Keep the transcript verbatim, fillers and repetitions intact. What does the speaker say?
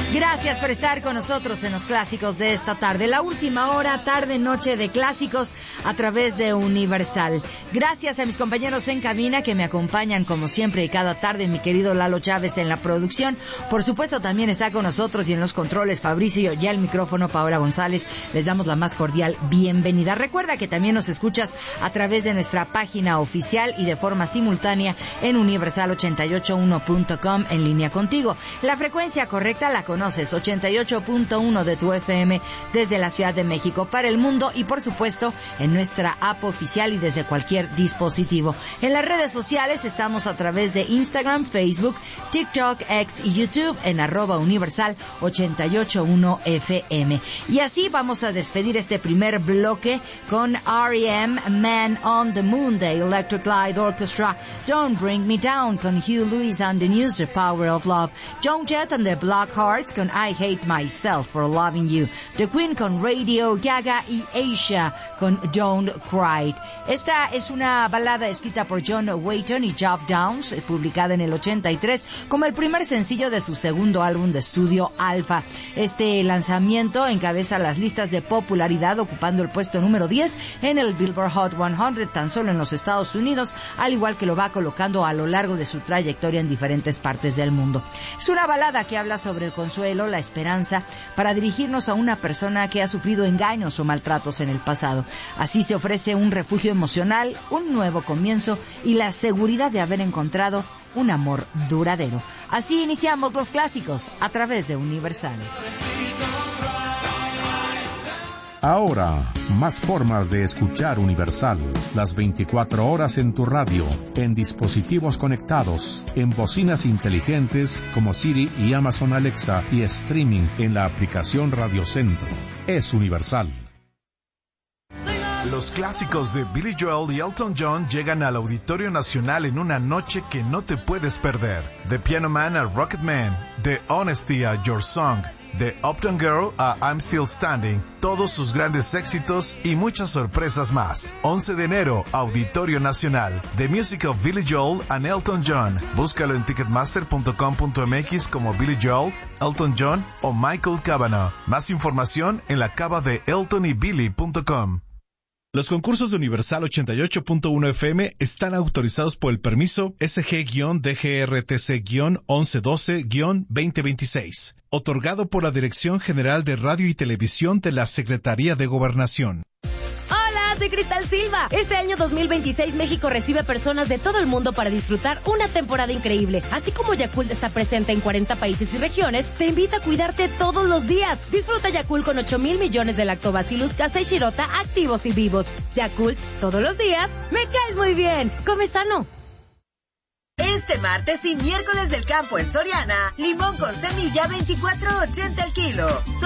Gracias por estar con nosotros en los clásicos de esta tarde. La última hora, tarde, noche de clásicos a través de Universal. Gracias a mis compañeros en cabina que me acompañan como siempre y cada tarde. Mi querido Lalo Chávez en la producción. Por supuesto también está con nosotros y en los controles Fabricio y al micrófono Paola González. Les damos la más cordial bienvenida. Recuerda que también nos escuchas a través de nuestra página oficial y de forma simultánea en universal ochenta y ocho punto uno punto com en línea contigo. La frecuencia correcta la conoces, ochenta y ocho punto uno de tu F M desde la Ciudad de México para el mundo y por supuesto en nuestra app oficial y desde cualquier dispositivo. En las redes sociales estamos a través de Instagram, Facebook, TikTok, X y YouTube en arroba universal ochenta y ocho punto uno F M. Y así vamos a despedir este primer bloque con R E M, Man on the Moon de Electric Light Orchestra, Don't Bring Me Down con Hugh Lewis and the News, The Power of Love, Joan Jett and the Black Hearts con I Hate Myself for Loving You, The Queen con Radio Gaga y Asia con Don't Cry. Esta es una balada escrita por John Wayton y Geoff Downes, publicada en el ochenta y tres como el primer sencillo de su segundo álbum de estudio Alpha. Este lanzamiento encabeza las listas de popularidad ocupando el puesto número diez en el Billboard Hot cien tan solo en los Estados Unidos, al igual que lo va colocando a lo largo de su trayectoria en diferentes partes del mundo. Es una balada que habla sobre el consuelo, la esperanza, para dirigirnos a una persona que ha sufrido engaños o maltratos en el pasado. Así se ofrece un refugio emocional, un nuevo comienzo y la seguridad de haber encontrado un amor duradero. Así iniciamos los clásicos a través de Universal. Ahora, más formas de escuchar Universal. Las veinticuatro horas en tu radio, en dispositivos conectados, en bocinas inteligentes como Siri y Amazon Alexa y streaming en la aplicación Radio Centro. Es Universal. Los clásicos de Billy Joel y Elton John llegan al Auditorio Nacional en una noche que no te puedes perder. De Piano Man a Rocket Man, de Honesty a Your Song, de Uptown Girl a I'm Still Standing, todos sus grandes éxitos y muchas sorpresas más. once de enero, Auditorio Nacional. The Music of Billy Joel and Elton John. Búscalo en ticketmaster punto com punto m x como Billy Joel, Elton John o Michael Cavanaugh. Más información en la cava de elton y billy punto com. Los concursos de Universal ochenta y ocho punto uno F M están autorizados por el permiso S G D G R T C once doce veinte veintiséis, otorgado por la Dirección General de Radio y Televisión de la Secretaría de Gobernación. Soy Cristal Silva. Este año dos mil veintiséis México recibe personas de todo el mundo para disfrutar una temporada increíble. Así como Yakult está presente en cuarenta países y regiones, te invita a cuidarte todos los días. Disfruta Yakult con ocho mil millones de Lactobacillus casei shirota activos y vivos. Yakult, todos los días, me caes muy bien. Come sano. Este martes y miércoles del campo en Soriana, limón con semilla veinticuatro ochenta el kilo.